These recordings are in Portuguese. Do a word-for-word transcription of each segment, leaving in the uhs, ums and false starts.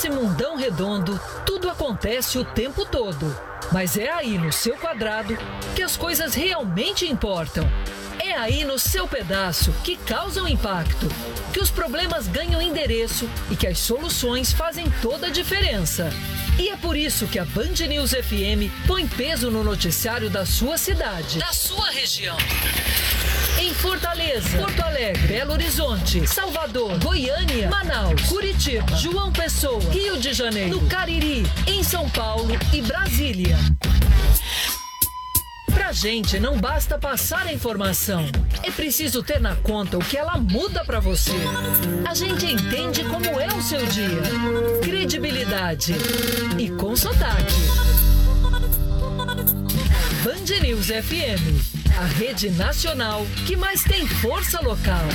Nesse mundão redondo, tudo acontece o tempo todo. Mas é aí no seu quadrado que as coisas realmente importam. É aí no seu pedaço que causam impacto, que os problemas ganham endereço e que as soluções fazem toda a diferença. E é por isso que a Band News F M põe peso no noticiário da sua cidade, da sua região. Em Fortaleza, Porto Alegre, Belo Horizonte, Salvador, Goiânia, Manaus, Curitiba, João Pessoa, Rio de Janeiro, no Cariri, em São Paulo e Brasília. Pra gente não basta passar a informação, é preciso ter na conta o que ela muda pra você. A gente entende como é o seu dia. Credibilidade e com sotaque. Band News F M, a rede nacional que mais tem força local.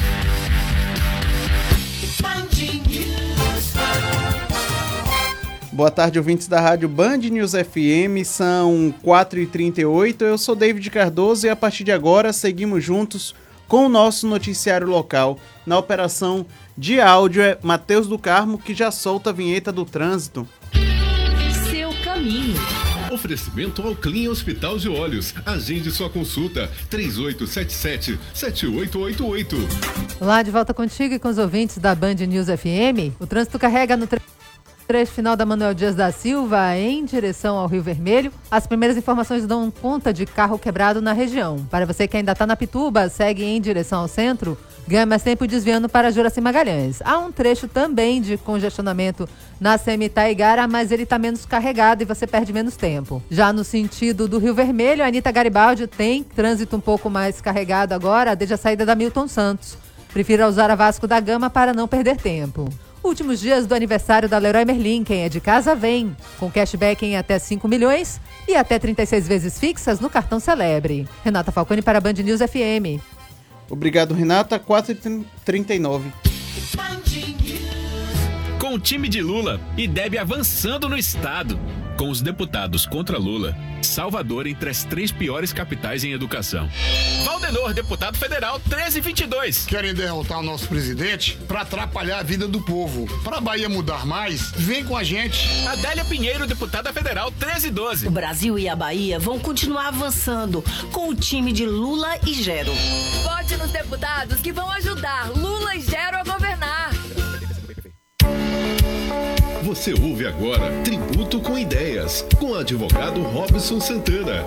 Boa tarde, ouvintes da rádio Band News F M, são quatro e trinta e oito, eu sou David Cardoso e a partir de agora seguimos juntos com o nosso noticiário local. Na operação de áudio é Matheus do Carmo, que já solta a vinheta do trânsito. Seu caminho. Oferecimento ao Clean Hospital de Olhos. Agende sua consulta. três oito sete sete, sete oito oito oito. Olá, de volta contigo e com os ouvintes da Band News F M. O trânsito carrega no tre- trecho final da Manuel Dias da Silva em direção ao Rio Vermelho. As primeiras informações dão conta de carro quebrado na região. Para você que ainda está na Pituba, segue em direção ao centro, ganha mais tempo desviando para Juraci Magalhães. Há um trecho também de congestionamento na C M Itaigara, mas ele está menos carregado e você perde menos tempo. Já no sentido do Rio Vermelho, a Anitta Garibaldi tem trânsito um pouco mais carregado agora, desde a saída da Milton Santos. Prefira usar a Vasco da Gama para não perder tempo. Últimos dias do aniversário da Leroy Merlin, quem é de casa vem, com cashback em até cinco milhões e até trinta e seis vezes fixas no cartão Celebre. Renata Falcone para a Band News F M. Obrigado, Renata. quatro e trinta e nove. Com o time de Lula e Deb avançando no estado. Com os deputados contra Lula, Salvador entre as três piores capitais em educação. Valdenor, deputado federal, treze vinte e dois. Querem derrotar o nosso presidente para atrapalhar a vida do povo. Para a Bahia mudar mais, vem com a gente. Adélia Pinheiro, deputada federal, treze doze. O Brasil e a Bahia vão continuar avançando com o time de Lula e Gero. Vote nos deputados que vão ajudar Lula e Gero a governar. Você ouve agora Tributo com Ideias, com o advogado Robson Santana.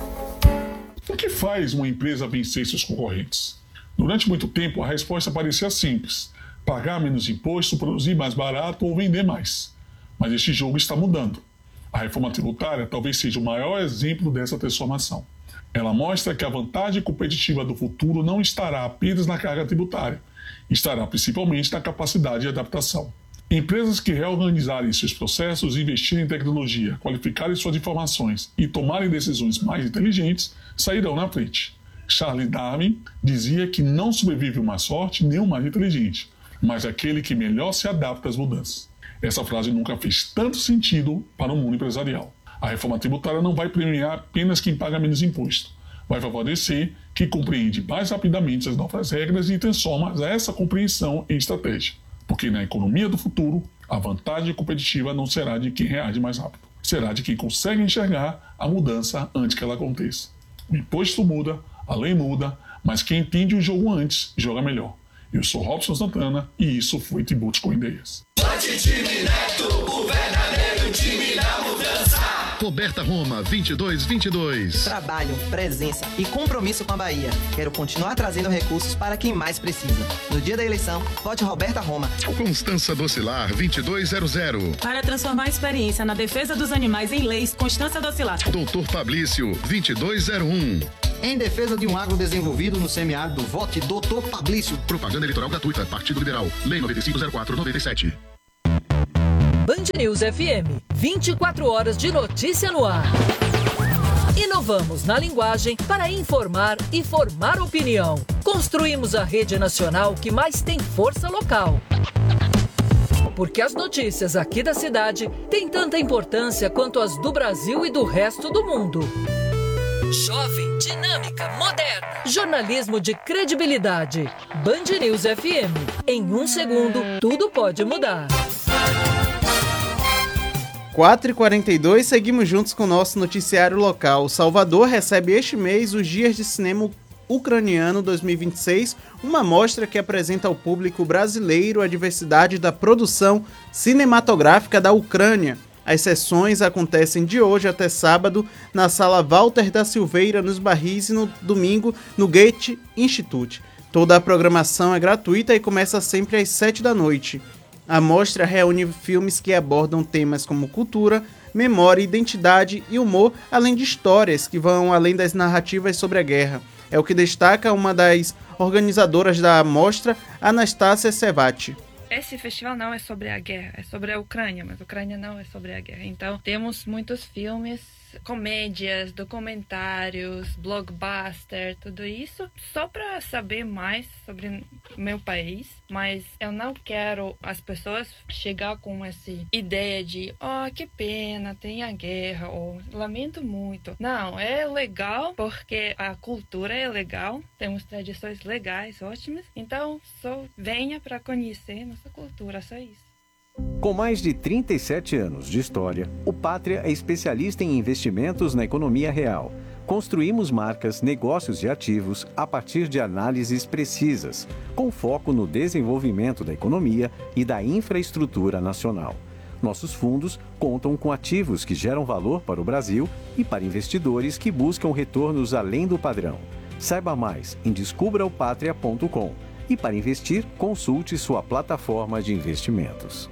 O que faz uma empresa vencer seus concorrentes? Durante muito tempo, a resposta parecia simples: pagar menos imposto, produzir mais barato ou vender mais. Mas este jogo está mudando. A reforma tributária talvez seja o maior exemplo dessa transformação. Ela mostra que a vantagem competitiva do futuro não estará apenas na carga tributária, estará principalmente na capacidade de adaptação. Empresas que reorganizarem seus processos, investirem em tecnologia, qualificarem suas informações e tomarem decisões mais inteligentes, sairão na frente. Charles Darwin dizia que não sobrevive o mais forte nem o mais inteligente, mas aquele que melhor se adapta às mudanças. Essa frase nunca fez tanto sentido para o mundo empresarial. A reforma tributária não vai premiar apenas quem paga menos imposto. Vai favorecer quem compreende mais rapidamente as novas regras e transforma essa compreensão em estratégia. Porque na economia do futuro, a vantagem competitiva não será de quem reage mais rápido. Será de quem consegue enxergar a mudança antes que ela aconteça. O imposto muda, a lei muda, mas quem entende o jogo antes, joga melhor. Eu sou Robson Santana e isso foi Tributo com Ideias. Vote time Neto, o verdadeiro time da mudança. Roberta Roma, vinte e dois vinte e dois. Trabalho, presença e compromisso com a Bahia. Quero continuar trazendo recursos para quem mais precisa. No dia da eleição, vote Roberta Roma. Constança Docilar, vinte e dois zero zero. Para transformar a experiência na defesa dos animais em leis, Constança Docilar. Doutor Fablício, vinte e dois zero um. Em defesa de um agro desenvolvido no semiárido, vote Doutor Fablício. Propaganda eleitoral gratuita, Partido Liberal, Lei nove cinco zero quatro nove sete. Band News F M, vinte e quatro horas de notícia no ar. Inovamos na linguagem para informar e formar opinião. Construímos a rede nacional que mais tem força local. Porque as notícias aqui da cidade têm tanta importância quanto as do Brasil e do resto do mundo. Jovem, dinâmica, moderna. Jornalismo de credibilidade. Band News F M. Em um segundo, tudo pode mudar. quatro e quarenta e dois, seguimos juntos com o nosso noticiário local. Salvador recebe este mês os Dias de Cinema Ucraniano dois mil e vinte e seis, uma mostra que apresenta ao público brasileiro a diversidade da produção cinematográfica da Ucrânia. As sessões acontecem de hoje até sábado na Sala Walter da Silveira, nos Barris, e no domingo no Goethe Institute. Toda a programação é gratuita e começa sempre às sete da noite. A mostra reúne filmes que abordam temas como cultura, memória, identidade e humor, além de histórias que vão além das narrativas sobre a guerra. É o que destaca uma das organizadoras da mostra, Anastácia Sevati. Esse festival não é sobre a guerra, é sobre a Ucrânia, mas a Ucrânia não é sobre a guerra. Então, temos muitos filmes, comédias, documentários, blockbuster, tudo isso, só para saber mais sobre meu país. Mas eu não quero as pessoas chegar com essa ideia de oh, que pena, tem a guerra, ou lamento muito. Não, é legal porque a cultura é legal, temos tradições legais, ótimas. Então, só venha para conhecer nossa cultura, só isso. Com mais de trinta e sete anos de história, o Pátria é especialista em investimentos na economia real. Construímos marcas, negócios e ativos a partir de análises precisas, com foco no desenvolvimento da economia e da infraestrutura nacional. Nossos fundos contam com ativos que geram valor para o Brasil e para investidores que buscam retornos além do padrão. Saiba mais em descubra o patria ponto com e, para investir, consulte sua plataforma de investimentos.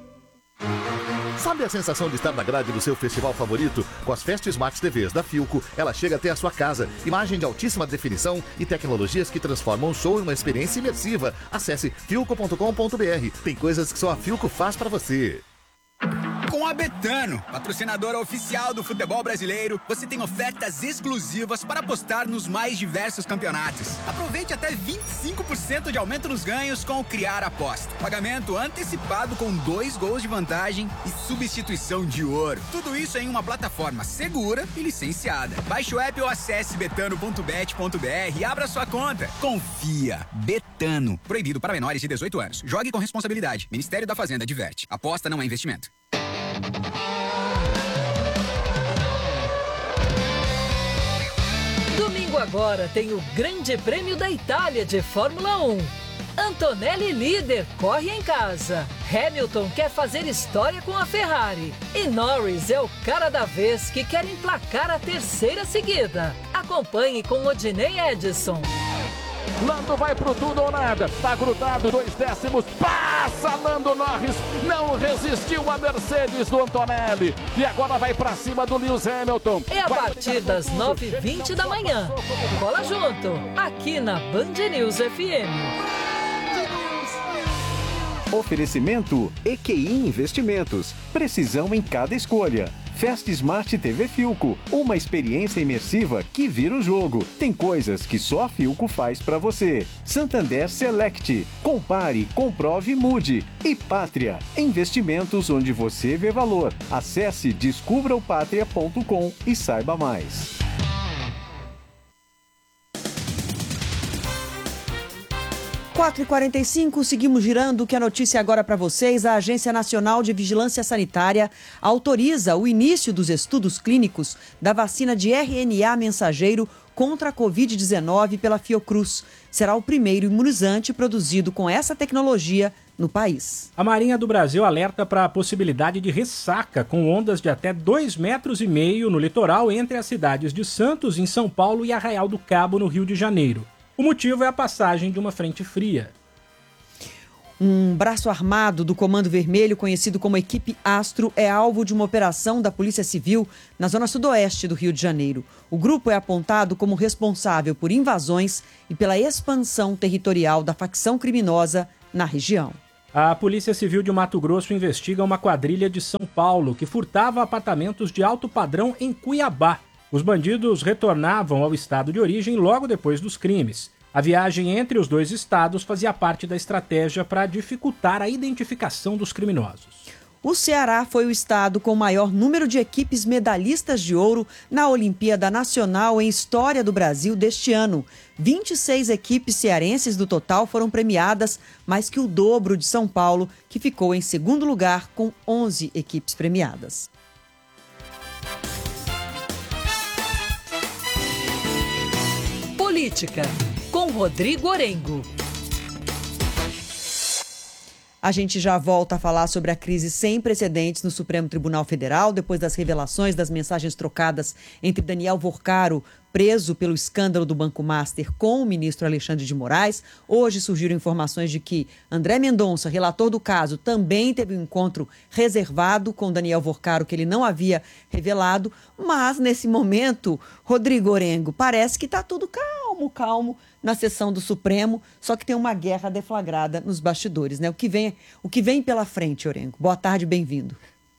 Sabe a sensação de estar na grade do seu festival favorito? Com as Fest Smart T Vs da Philco, ela chega até a sua casa. Imagem de altíssima definição e tecnologias que transformam o show em uma experiência imersiva. Acesse philco ponto com ponto br. Tem coisas que só a Philco faz pra você. Com a Betano, patrocinadora oficial do futebol brasileiro, você tem ofertas exclusivas para apostar nos mais diversos campeonatos. Aproveite até vinte e cinco por cento de aumento nos ganhos com o Criar Aposta. Pagamento antecipado com dois gols de vantagem e substituição de ouro. Tudo isso em uma plataforma segura e licenciada. Baixe o app ou acesse betano ponto bet ponto br e abra sua conta. Confia. Betano. Proibido para menores de dezoito anos. Jogue com responsabilidade. Ministério da Fazenda adverte. Aposta não é investimento. Domingo agora tem o Grande Prêmio da Itália de Fórmula um. Antonelli líder, corre em casa. Hamilton quer fazer história com a Ferrari. E Norris é o cara da vez que quer emplacar a terceira seguida. Acompanhe com Odinei Edson. Lando vai pro tudo ou nada, tá grudado, dois décimos, passa Lando Norris, não resistiu a Mercedes do Antonelli, e agora vai pra cima do Lewis Hamilton. É a partir das nove e vinte da manhã. Cola junto, aqui na Band News F M. Oferecimento E Q I Investimentos, precisão em cada escolha. Fest Smart T V Philco, uma experiência imersiva que vira o jogo. Tem coisas que só a Philco faz pra você. Santander Select, compare, comprove e mude. E Pátria, investimentos onde você vê valor. Acesse descubra o patria ponto com e saiba mais. quatro e quarenta e cinco, seguimos girando. Que a notícia agora para vocês. A Agência Nacional de Vigilância Sanitária autoriza o início dos estudos clínicos da vacina de R N A mensageiro contra a covid dezenove pela Fiocruz. Será o primeiro imunizante produzido com essa tecnologia no país. A Marinha do Brasil alerta para a possibilidade de ressaca com ondas de até dois metros e meio no litoral entre as cidades de Santos, em São Paulo, e Arraial do Cabo, no Rio de Janeiro. O motivo é a passagem de uma frente fria. Um braço armado do Comando Vermelho, conhecido como Equipe Astro, é alvo de uma operação da Polícia Civil na zona sudoeste do Rio de Janeiro. O grupo é apontado como responsável por invasões e pela expansão territorial da facção criminosa na região. A Polícia Civil de Mato Grosso investiga uma quadrilha de São Paulo que furtava apartamentos de alto padrão em Cuiabá. Os bandidos retornavam ao estado de origem logo depois dos crimes. A viagem entre os dois estados fazia parte da estratégia para dificultar a identificação dos criminosos. O Ceará foi o estado com o maior número de equipes medalhistas de ouro na Olimpíada Nacional em História do Brasil deste ano. vinte e seis equipes cearenses do total foram premiadas, mais que o dobro de São Paulo, que ficou em segundo lugar com onze equipes premiadas. Política, com Rodrigo Orengo. A gente já volta a falar sobre a crise sem precedentes no Supremo Tribunal Federal, depois das revelações das mensagens trocadas entre Daniel Vorcaro, preso pelo escândalo do Banco Master, com o ministro Alexandre de Moraes. Hoje surgiram informações de que André Mendonça, relator do caso, também teve um encontro reservado com Daniel Vorcaro, que ele não havia revelado. Mas, nesse momento, Rodrigo Orengo, parece que está tudo calmo, calmo na sessão do Supremo, só que tem uma guerra deflagrada nos bastidores, né? O que vem, o que vem pela frente, Orengo? Boa tarde, bem-vindo.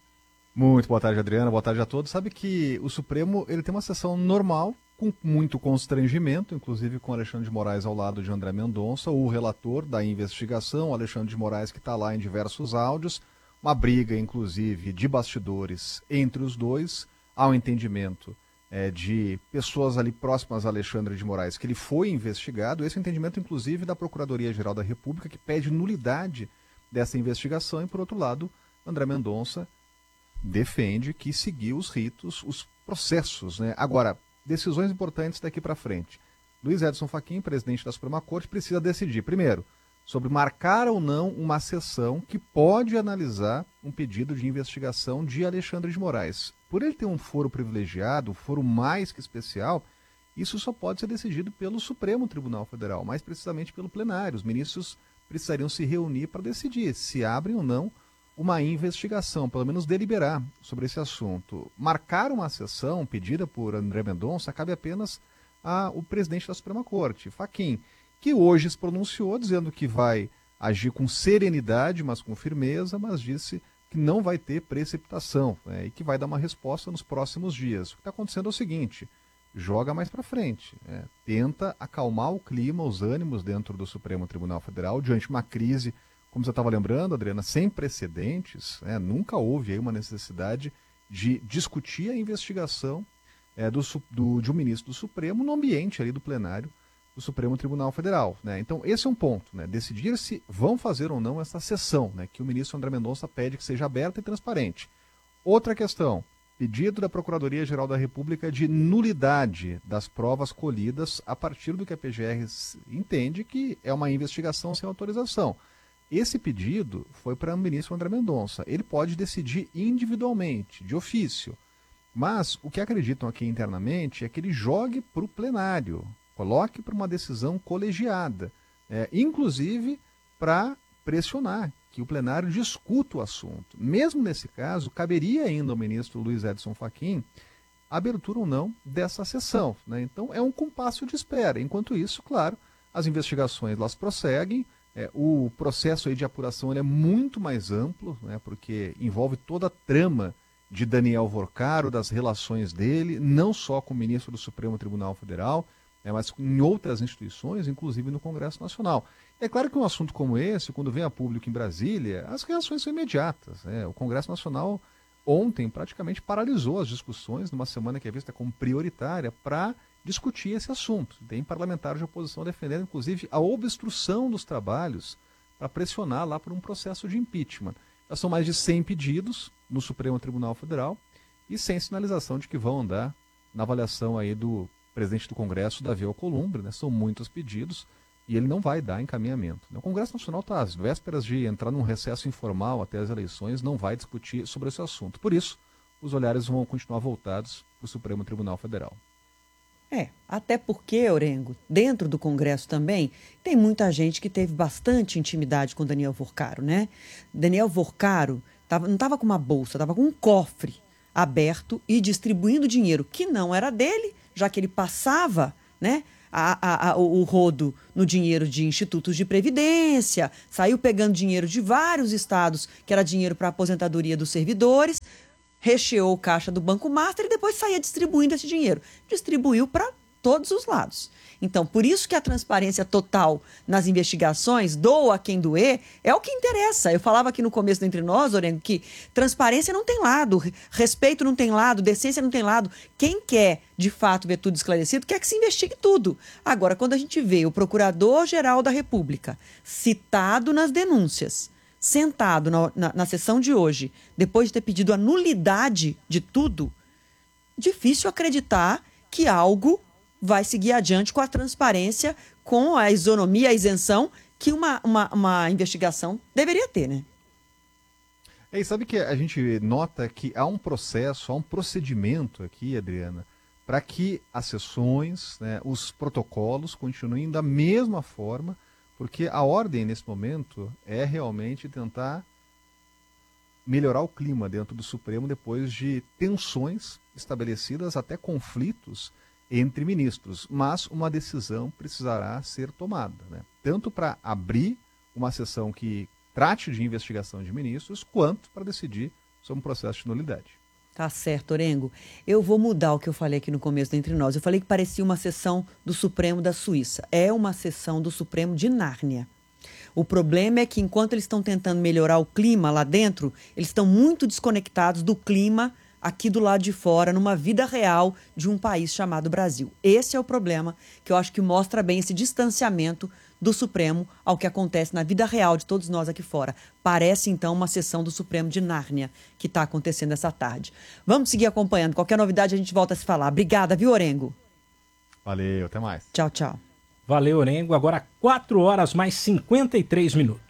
Muito boa tarde, Adriana. Boa tarde a todos. Sabe que o Supremo ele tem uma sessão normal, com muito constrangimento, inclusive com Alexandre de Moraes ao lado de André Mendonça, o relator da investigação, Alexandre de Moraes, que está lá em diversos áudios, uma briga, inclusive, de bastidores entre os dois, ao entendimento é, de pessoas ali próximas a Alexandre de Moraes, que ele foi investigado, esse entendimento, inclusive, da Procuradoria-Geral da República, que pede nulidade dessa investigação, e, por outro lado, André Mendonça defende que seguiu os ritos, os processos, né? Agora, decisões importantes daqui para frente. Luiz Edson Fachin, presidente da Suprema Corte, precisa decidir, primeiro, sobre marcar ou não uma sessão que pode analisar um pedido de investigação de Alexandre de Moraes. Por ele ter um foro privilegiado, um foro mais que especial, isso só pode ser decidido pelo Supremo Tribunal Federal, mais precisamente pelo plenário. Os ministros precisariam se reunir para decidir se abrem ou não uma investigação, pelo menos deliberar sobre esse assunto. Marcar uma sessão pedida por André Mendonça cabe apenas ao presidente da Suprema Corte, Fachin, que hoje se pronunciou dizendo que vai agir com serenidade, mas com firmeza, mas disse que não vai ter precipitação, né, e que vai dar uma resposta nos próximos dias. O que está acontecendo é o seguinte: joga mais para frente, né, tenta acalmar o clima, os ânimos dentro do Supremo Tribunal Federal diante de uma crise, como você estava lembrando, Adriana, sem precedentes, né, nunca houve aí uma necessidade de discutir a investigação é, do, do, de um ministro do Supremo no ambiente ali do plenário do Supremo Tribunal Federal, né? Então, esse é um ponto, né? Decidir se vão fazer ou não essa sessão, né, que o ministro André Mendonça pede que seja aberta e transparente. Outra questão, pedido da Procuradoria-Geral da República de nulidade das provas colhidas a partir do que a P G R entende que é uma investigação sem autorização. Esse pedido foi para o ministro André Mendonça. Ele pode decidir individualmente, de ofício. Mas o que acreditam aqui internamente é que ele jogue para o plenário, coloque para uma decisão colegiada, é, inclusive para pressionar que o plenário discuta o assunto. Mesmo nesse caso, caberia ainda ao ministro Luiz Edson Fachin a abertura ou não dessa sessão, né? Então é um compasso de espera. Enquanto isso, claro, as investigações elas prosseguem. É, o processo aí de apuração ele é muito mais amplo, né, porque envolve toda a trama de Daniel Vorcaro, das relações dele, não só com o ministro do Supremo Tribunal Federal, né, mas em outras instituições, inclusive no Congresso Nacional. É claro que um assunto como esse, quando vem a público em Brasília, as reações são imediatas, né? O Congresso Nacional ontem praticamente paralisou as discussões numa semana que é vista como prioritária para discutir esse assunto. Tem parlamentares de oposição defendendo, inclusive, a obstrução dos trabalhos para pressionar lá por um processo de impeachment. Já são mais de cem pedidos no Supremo Tribunal Federal e sem sinalização de que vão andar na avaliação aí do presidente do Congresso, Davi Alcolumbre, né? São muitos pedidos e ele não vai dar encaminhamento. O Congresso Nacional está às vésperas de entrar num recesso informal até as eleições, não vai discutir sobre esse assunto. Por isso, os olhares vão continuar voltados para o Supremo Tribunal Federal. É, até porque, Orengo, dentro do Congresso também, tem muita gente que teve bastante intimidade com Daniel Vorcaro, né? Daniel Vorcaro tava, não estava com uma bolsa, estava com um cofre aberto e distribuindo dinheiro que não era dele, já que ele passava, né, a, a, a, o, o rodo no dinheiro de institutos de previdência, saiu pegando dinheiro de vários estados, que era dinheiro para a aposentadoria dos servidores, recheou o caixa do Banco Master e depois saía distribuindo esse dinheiro. Distribuiu para todos os lados. Então, por isso que a transparência total nas investigações, doa quem doer, é o que interessa. Eu falava aqui no começo do Entre Nós, Orengo, que transparência não tem lado, respeito não tem lado, decência não tem lado. Quem quer, de fato, ver tudo esclarecido, quer que se investigue tudo. Agora, quando a gente vê o Procurador-Geral da República citado nas denúncias, sentado na, na, na sessão de hoje, depois de ter pedido a nulidade de tudo, difícil acreditar que algo vai seguir adiante com a transparência, com a isonomia, a isenção que uma, uma, uma investigação deveria ter, né? É, e sabe que a gente nota que há um processo, há um procedimento aqui, Adriana, para que as sessões, né, os protocolos continuem da mesma forma, porque a ordem nesse momento é realmente tentar melhorar o clima dentro do Supremo depois de tensões estabelecidas, até conflitos entre ministros, mas uma decisão precisará ser tomada, né? Tanto para abrir uma sessão que trate de investigação de ministros, quanto para decidir sobre um processo de nulidade. Tá certo, Orengo. Eu vou mudar o que eu falei aqui no começo do Entre Nós. Eu falei que parecia uma sessão do Supremo da Suíça. É uma sessão do Supremo de Nárnia. O problema é que enquanto eles estão tentando melhorar o clima lá dentro, eles estão muito desconectados do clima aqui do lado de fora, numa vida real de um país chamado Brasil. Esse é o problema que eu acho que mostra bem esse distanciamento do Supremo ao que acontece na vida real de todos nós aqui fora. Parece, então, uma sessão do Supremo de Nárnia que está acontecendo essa tarde. Vamos seguir acompanhando. Qualquer novidade a gente volta a se falar. Obrigada, viu, Orengo? Valeu, até mais. Tchau, tchau. Valeu, Orengo. Agora quatro horas mais cinquenta e três minutos.